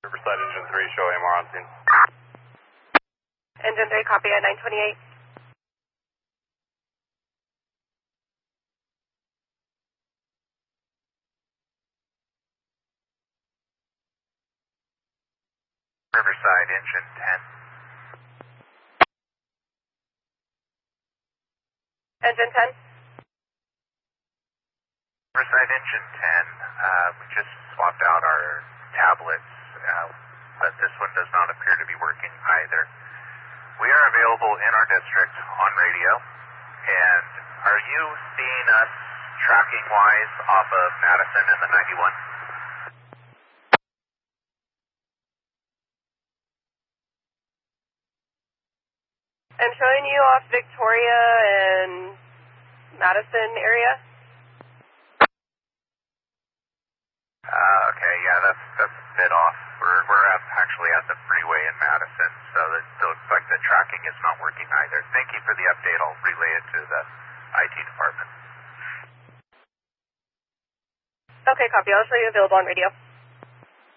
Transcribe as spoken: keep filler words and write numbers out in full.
Riverside Engine three, show A M R on scene. Engine three, copy at nine twenty-eight. Riverside Engine ten. Engine ten. Riverside Engine ten, uh, we just swapped out our tablets, uh, but this one does not appear to be working either. We are available in our district on radio, and are you seeing us tracking-wise off of Madison and the ninety-one? I'm showing you off Victoria and Madison area. Uh, okay, yeah, that's that's a bit off. We're we're at, actually at the freeway in Madison, so it looks like the tracking is not working either. Thank you for the update. I'll relay it to the I T department. Okay, copy. I'll show you available on radio.